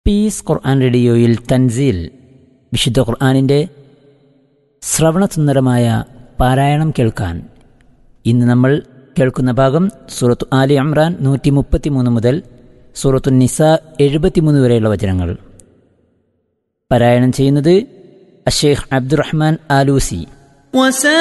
Piece ഖുർആൻ റേഡിയോയിൽ തൻസീൽ വിശുദ്ധ ഖുർആനിൻ്റെ ശ്രവണസുന്ദരമായ പാരായണം കേൾക്കാൻ ഇന്ന് നമ്മൾ കേൾക്കുന്ന ഭാഗം സൂറത്ത് ആലി ഇംറാൻ 133 മുതൽ സൂറത്തു നിസാ 73 വരെയുള്ള വചനങ്ങൾ. പാരായണം ചെയ്യുന്നത് അഷേഖ് അബ്ദുറഹ്മാൻ ആലൂസി.